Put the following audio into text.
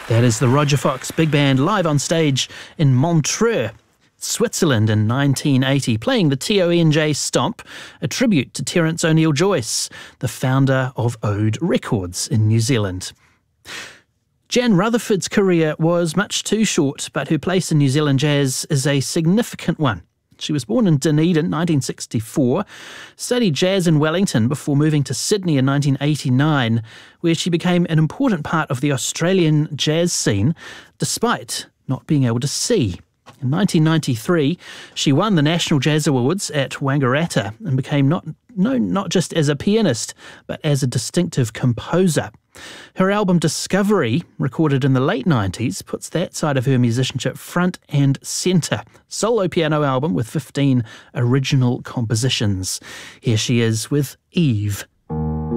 That is the Roger Fox Big Band live on stage in Montreux, Switzerland in 1980, playing the TONJ Stomp, a tribute to Terence O'Neill Joyce, the founder of Ode Records in New Zealand. Jan Rutherford's career was much too short, but her place in New Zealand jazz is a significant one. She was born in Dunedin, 1964, studied jazz in Wellington before moving to Sydney in 1989, where she became an important part of the Australian jazz scene, despite not being able to see. In 1993, she won the National Jazz Awards at Wangaratta and became not just as a pianist, but as a distinctive composer. Her album Discovery, recorded in the late 90s, puts that side of her musicianship front and centre. Solo piano album with 15 original compositions. Here she is with Eve.